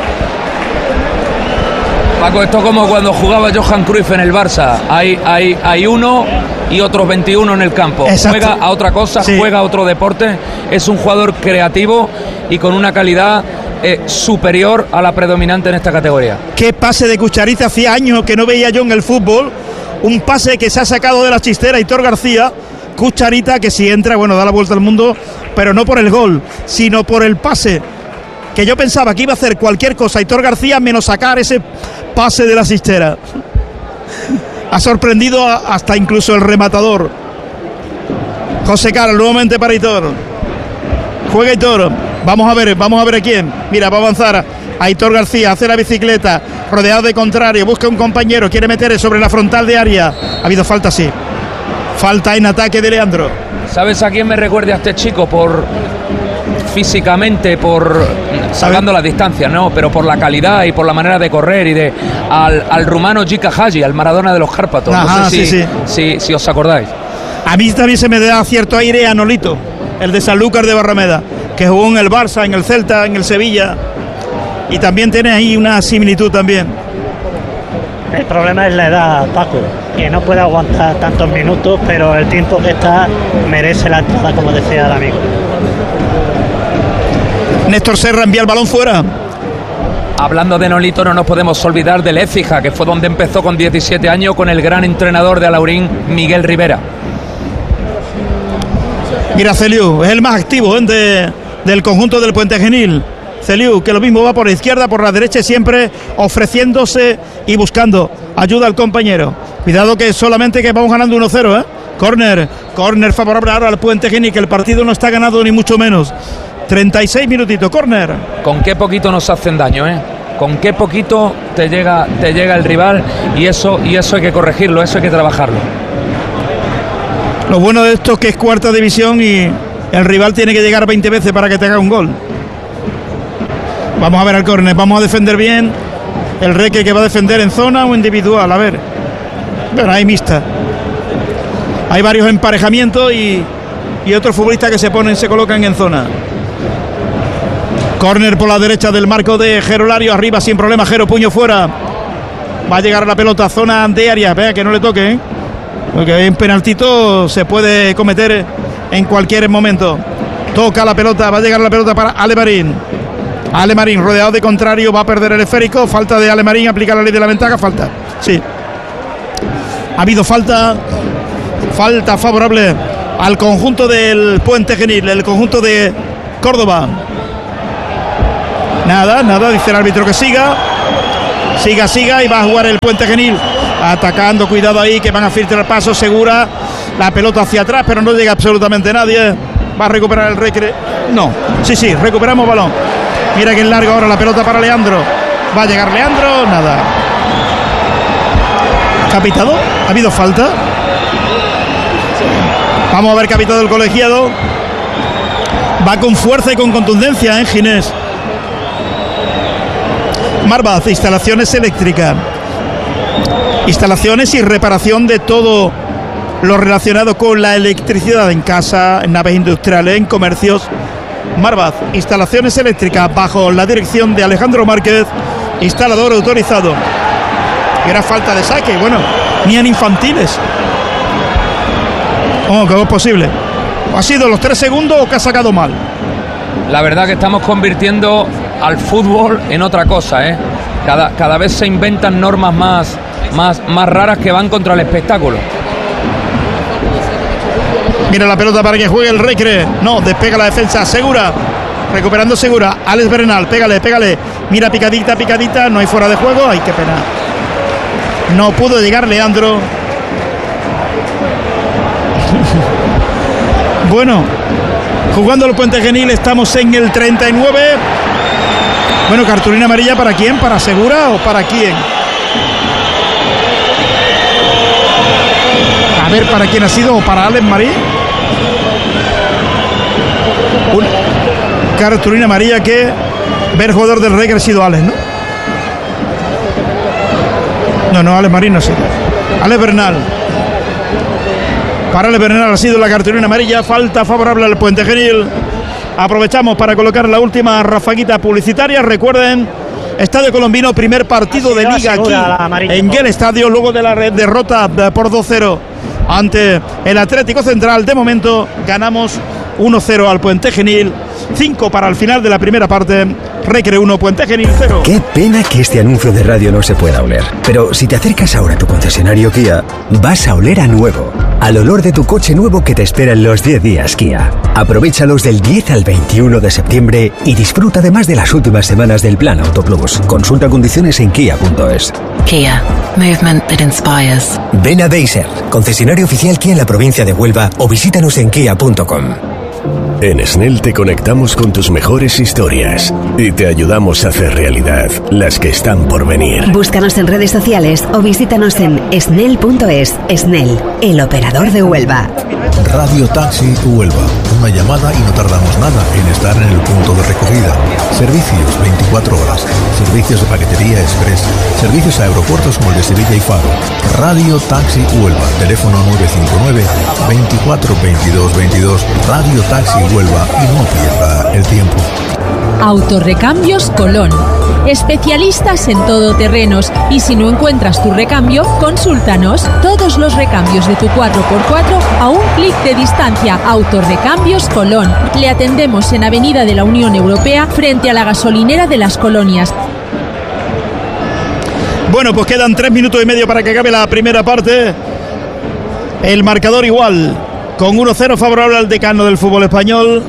S3: Paco, esto es como cuando jugaba Johan Cruyff en el Barça. Hay uno y otros 21 en el campo.
S1: Exacto.
S3: Juega a otra cosa, sí. Juega a otro deporte. Es un jugador creativo y con una calidad superior a la predominante en esta categoría.
S1: Qué pase de cucharita, hacía años que no veía yo en el fútbol. Un pase que se ha sacado de la chistera Aitor García. Cucharita que si entra, bueno, da la vuelta al mundo, pero no por el gol, sino por el pase. Que yo pensaba que iba a hacer cualquier cosa Aitor García menos sacar ese pase de la chistera. Ha sorprendido hasta incluso el rematador. José Carlos nuevamente para Aitor. Juega Aitor. Vamos a ver a quién. Mira, va a avanzar Aitor García, hace la bicicleta, rodeado de contrario, busca un compañero, quiere meter sobre la frontal de área. Ha habido falta, sí. Falta en ataque de Leandro.
S3: ¿Sabes a quién me recuerda a este chico? Por físicamente, por sacando las distancias, ¿no? Pero por la calidad y por la manera de correr y de al rumano Jika Haji, al Maradona de los Cárpatos.
S1: Ajá,
S3: no sé si os acordáis.
S1: A mí también se me da cierto aire a Nolito, el de Sanlúcar de Barrameda, que jugó en el Barça, en el Celta, en el Sevilla, y también tiene ahí una similitud también.
S2: El problema es la edad, Paco, que no puede aguantar tantos minutos, pero el tiempo que está merece la entrada, como decía el amigo.
S1: Néstor Serra envía el balón fuera.
S3: Hablando de Nolito, no nos podemos olvidar del Écija, que fue donde empezó con 17 años con el gran entrenador de Alaurín, Miguel Rivera.
S1: Mira, Celiu es el más activo del conjunto del Puente Genil. Celiu, que lo mismo va por la izquierda, por la derecha, siempre ofreciéndose y buscando ayuda al compañero. Cuidado que solamente que vamos ganando 1-0, Córner favorable ahora al Puente Genil, que el partido no está ganado ni mucho menos. 36 minutitos, córner.
S3: Con qué poquito nos hacen daño, Con qué poquito te llega el rival, y eso hay que corregirlo, eso hay que trabajarlo.
S1: Lo bueno de esto es que es cuarta división y el rival tiene que llegar 20 veces para que te haga un gol. Vamos a ver al córner, vamos a defender bien. El Recre que va a defender en zona o individual, a ver. Bueno, hay mixta. Hay varios emparejamientos y otros futbolistas que se colocan en zona. Córner por la derecha del marco de Gerolario, arriba sin problema, Jero, puño fuera. Va a llegar a la pelota, zona de área, vea que no le toque, porque en penaltito se puede cometer en cualquier momento. Toca la pelota, va a llegar la pelota para Alemarín. Alemarín rodeado de contrario, va a perder el esférico. Falta de Alemarín, aplica la ley de la ventaja, falta. Sí. Ha habido falta favorable al conjunto del Puente Genil, el conjunto de Córdoba. Nada, dice el árbitro que siga, y va a jugar el Puente Genil, atacando, cuidado ahí, que van a filtrar paso, segura, la pelota hacia atrás, pero no llega absolutamente nadie. Va a recuperar el Recre, no, sí, recuperamos balón. Mira que es largo ahora la pelota para Leandro, va a llegar Leandro, nada. Capitado, ha habido falta. Vamos a ver, capitado el colegiado, va con fuerza y con contundencia, Ginés. Marvaz, instalaciones eléctricas, instalaciones y reparación de todo lo relacionado con la electricidad en casa, en naves industriales, en comercios. Marvaz, instalaciones eléctricas, bajo la dirección de Alejandro Márquez, instalador autorizado. Era falta de saque, bueno, ni en infantiles. ¿Cómo es posible? ¿Ha sido los 3 segundos o que ha sacado mal?
S3: La verdad que estamos convirtiendo al fútbol en otra cosa, ¿eh? Cada vez se inventan normas más raras que van contra el espectáculo.
S1: Mira la pelota para que juegue el Recre. No, despega la defensa. Segura. Recuperando Segura. Alex Bernal. Pégale. Mira, picadita. No hay fuera de juego. Ay, qué pena. No pudo llegar Leandro. Bueno, jugando el Puente Genil, estamos en el 39. Bueno, cartulina amarilla, ¿para quién? ¿Para Segura o para quién? A ver, ¿para quién ha sido? ¿O para Alex Marí? Una cartulina amarilla que ver jugador del Recre ha sido Alex, ¿no? No, Alex Marí no ha sido. Alex Bernal. Para Alex Bernal ha sido la cartulina amarilla. Falta favorable al Puente Genil. Aprovechamos para colocar la última rafaguita publicitaria. Recuerden, Estadio Colombino, primer partido de liga aquí en el estadio, luego de la derrota por 2-0 ante el Atlético Central. De momento ganamos 1-0 al Puente Genil. 5 para el final de la primera parte. Recre 1, Puente Genil 0.
S11: Qué pena que este anuncio de radio no se pueda oler. Pero si te acercas ahora a tu concesionario Kia, vas a oler a nuevo. Al olor de tu coche nuevo que te espera en los 10 días Kia. Aprovéchalos del 10 al 21 de septiembre y disfruta además de las últimas semanas del Plan Auto Plus. Consulta condiciones en kia.es.
S12: Kia. Movement that inspires.
S11: Ven a Deiser, concesionario oficial Kia en la provincia de Huelva, o visítanos en kia.com.
S13: En SNEL te conectamos con tus mejores historias y te ayudamos a hacer realidad las que están por venir.
S14: Búscanos en redes sociales o visítanos en snel.es. SNEL, el operador de Huelva.
S9: Radio Taxi Huelva. Una llamada y no tardamos nada en estar en el punto de recogida. Servicios 24 horas. Servicios de paquetería express. Servicios a aeropuertos como el de Sevilla y Faro. Radio Taxi Huelva. Teléfono 959 24 22 22. Radio Taxi Huelva, y no pierda el tiempo.
S15: Autorecambios Colón. Especialistas en todoterrenos, y si no encuentras tu recambio, consúltanos. Todos los recambios de tu 4x4 a un clic de distancia. Autorecambios Colón. Le atendemos en Avenida de la Unión Europea, frente a la gasolinera de Las Colonias.
S1: Bueno, pues quedan 3 minutos y medio para que acabe la primera parte. El marcador igual, con 1-0 favorable al decano del fútbol español.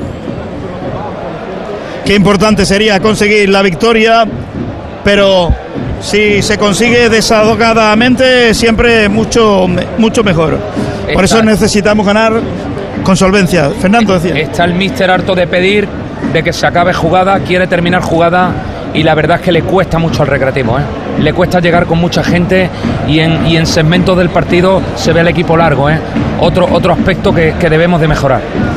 S1: Qué importante sería conseguir la victoria, pero si se consigue desahogadamente, siempre mucho mejor. Por eso necesitamos ganar con solvencia. Fernando decía.
S3: Está el míster harto de pedir, de que se acabe jugada, quiere terminar jugada, y la verdad es que le cuesta mucho al Recreativo, ¿eh? Le cuesta llegar con mucha gente, y en segmentos del partido se ve el equipo largo, ¿eh? Otro aspecto que debemos de mejorar.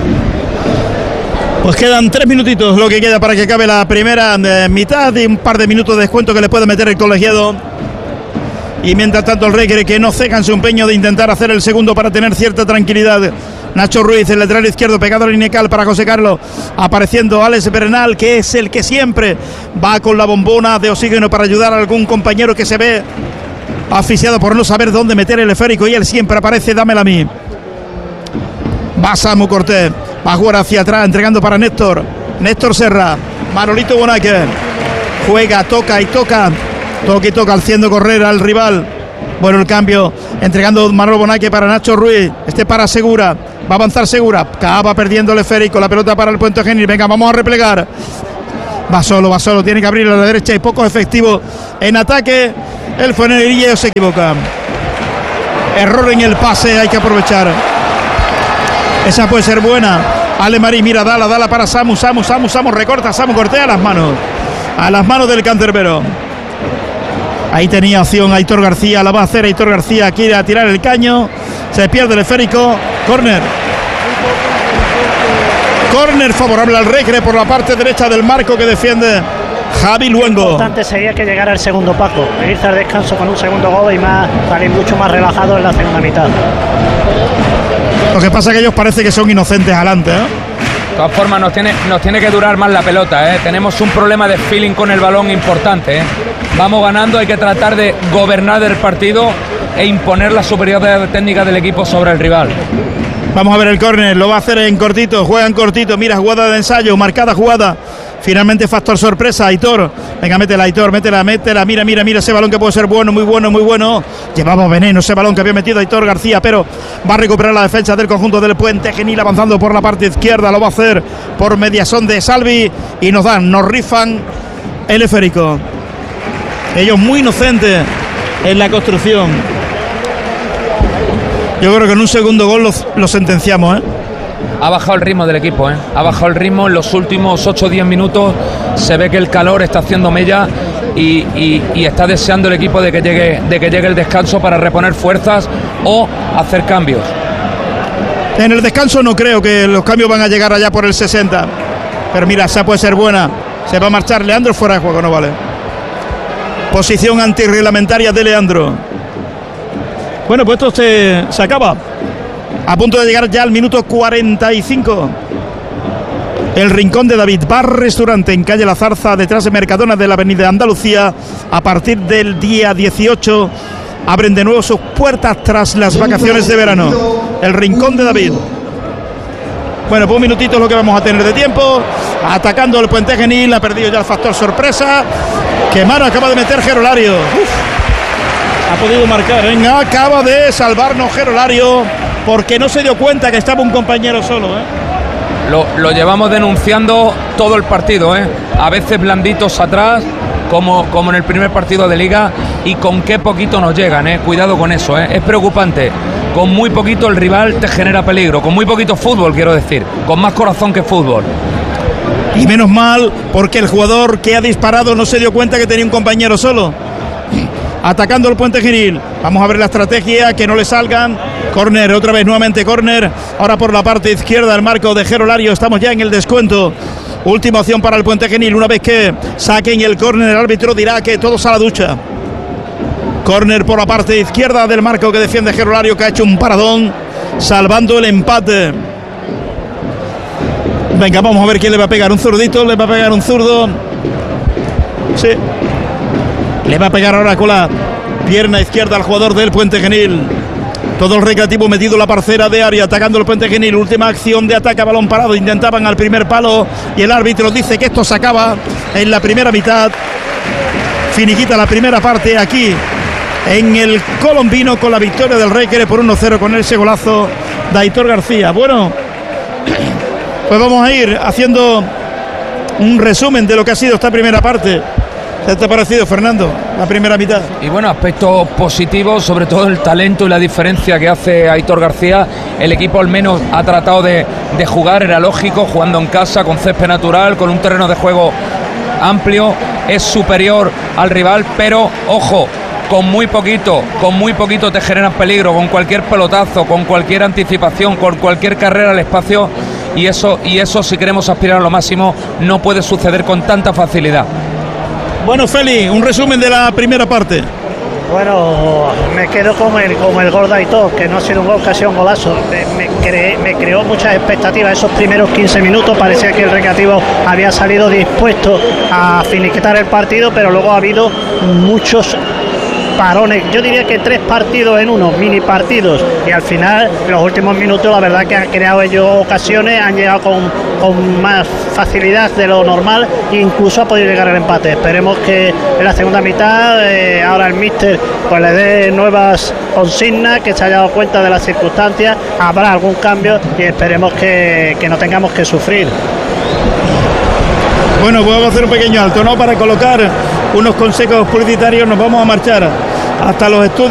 S1: Pues quedan 3 minutitos lo que queda para que acabe la primera mitad, y un par de minutos de descuento que le puede meter el colegiado. Y mientras tanto el Recre, que no ceja en su empeño de intentar hacer el segundo para tener cierta tranquilidad. Nacho Ruiz, el lateral izquierdo, pegado al Inecal para José Carlos. Apareciendo Alex Bernal, que es el que siempre va con la bombona de oxígeno para ayudar a algún compañero que se ve asfixiado por no saber dónde meter el esférico, y él siempre aparece. Dámela a mí. Va Samu Cortés. Va a jugar hacia atrás, entregando para Néstor Serra. Manolito Bonaque juega, toca y toca, haciendo correr al rival. Bueno, el cambio, entregando Manolo Bonaque para Nacho Ruiz. Para Segura, va a avanzar Segura, acaba perdiendo el esférico. La pelota para el Puente Genil. Venga, vamos a replegar. Va solo, tiene que abrir a la derecha y poco efectivo en ataque. El Fuenlabrada se equivoca. Error en el pase, hay que aprovechar. Esa puede ser buena. Ale Marí, mira, dala para Samu, recorta, Samu Cortés a las manos del cancerbero. Ahí tenía opción Aitor García, la va a hacer Aitor García, quiere tirar el caño, se pierde el esférico. Córner favorable al Recre por la parte derecha del marco que defiende Javi Luengo.
S2: Lo importante sería que llegara el segundo Paco, irse al descanso con un segundo gol y salir mucho más relajado en la segunda mitad.
S1: Lo que pasa es que ellos parece que son inocentes adelante, ¿eh?
S3: De todas formas, nos tiene que durar más la pelota, ¿eh? Tenemos un problema de feeling con el balón importante, ¿eh? Vamos ganando, hay que tratar de gobernar el partido e imponer la superioridad técnica del equipo sobre el rival.
S1: Vamos a ver el córner, lo va a hacer en cortito, juega en cortito, mira, jugada de ensayo, marcada jugada. Finalmente factor sorpresa, Aitor. Venga, métela, Aitor, métela. Mira ese balón que puede ser bueno, muy bueno. Llevaba veneno ese balón que había metido Aitor García, pero va a recuperar la defensa del conjunto del Puente Genil, avanzando por la parte izquierda. Lo va a hacer por mediación de Salvi y nos rifan el esférico. Ellos muy inocentes en la construcción. Yo creo que en un segundo gol lo sentenciamos, ¿eh?
S3: Ha bajado el ritmo del equipo, ¿eh? Ha bajado el ritmo en los últimos 8 o 10 minutos. Se ve que el calor está haciendo mella y está deseando el equipo de que llegue el descanso para reponer fuerzas o hacer cambios.
S1: En el descanso no creo que los cambios van a llegar allá por el 60. Pero mira, esa puede ser buena. Se va a marchar Leandro fuera de juego, no vale. Posición antirreglamentaria de Leandro. Bueno, pues esto se acaba. A punto de llegar ya al minuto 45. El Rincón de David, bar restaurante en calle La Zarza, detrás de Mercadona de la avenida Andalucía. A partir del día 18 abren de nuevo sus puertas tras las vacaciones de verano. El Rincón de David. Bueno, pues un minutito es lo que vamos a tener de tiempo. Atacando el Puente Genil, ha perdido ya el factor sorpresa. Que mano acaba de meter Gerolario. Ha podido marcar, venga, acaba de salvarnos Gerolario, porque no se dio cuenta que estaba un compañero solo, ¿eh?
S3: Lo llevamos denunciando todo el partido, ¿eh? A veces blanditos atrás, como en el primer partido de Liga, y con qué poquito nos llegan, ¿eh? Cuidado con eso, ¿eh? Es preocupante. Con muy poquito el rival te genera peligro, con muy poquito fútbol, quiero decir, con más corazón que fútbol.
S1: Y menos mal, porque el jugador que ha disparado no se dio cuenta que tenía un compañero solo. Atacando el Puente Genil. Vamos a ver la estrategia, que no le salgan. Córner, otra vez, nuevamente córner. Ahora por la parte izquierda, el marco de Gerolario. Estamos ya en el descuento. Última opción para el Puente Genil. Una vez que saquen el córner, el árbitro dirá que todos a la ducha. Córner por la parte izquierda del marco que defiende Gerolario, que ha hecho un paradón, salvando el empate. Venga, vamos a ver quién le va a pegar. Un zurdito, le va a pegar un zurdo. Sí. Le va a pegar ahora con la pierna izquierda al jugador del Puente Genil. Todo el recreativo metido en la parcela de área, atacando el Puente Genil. Última acción de ataque a balón parado. Intentaban al primer palo y el árbitro dice que esto se acaba en la primera mitad. Finiquita la primera parte aquí en el Colombino con la victoria del Recre por 1-0 con ese golazo de Aitor García. Bueno, pues vamos a ir haciendo un resumen de lo que ha sido esta primera parte. ¿Qué te ha parecido, Fernando, la primera mitad?
S3: Y bueno, aspectos positivos, sobre todo el talento y la diferencia que hace Aitor García. El equipo al menos ha tratado de jugar, era lógico, jugando en casa, con césped natural, con un terreno de juego amplio. Es superior al rival, pero ojo, con muy poquito te generan peligro, con cualquier pelotazo, con cualquier anticipación, con cualquier carrera al espacio, y eso si queremos aspirar a lo máximo no puede suceder con tanta facilidad.
S1: Bueno, Feli, un resumen de la primera parte.
S2: Bueno, me quedo con el gol de Aitor, que no ha sido un gol, que ha sido un golazo. Me creó muchas expectativas esos primeros 15 minutos. Parecía que el Recreativo había salido dispuesto a finiquitar el partido, pero luego ha habido muchos parones, yo diría que 3 partidos en uno, mini partidos, y al final, en los últimos minutos, la verdad que han creado ellos ocasiones, han llegado con más facilidad de lo normal e incluso ha podido llegar al empate. Esperemos que en la segunda mitad ahora el míster pues le dé nuevas consignas, que se haya dado cuenta de las circunstancias, habrá algún cambio y esperemos que no tengamos que sufrir.
S1: Bueno, pues vamos a hacer un pequeño alto, ¿no? Para colocar unos consejos publicitarios. Nos vamos a marchar hasta los estudios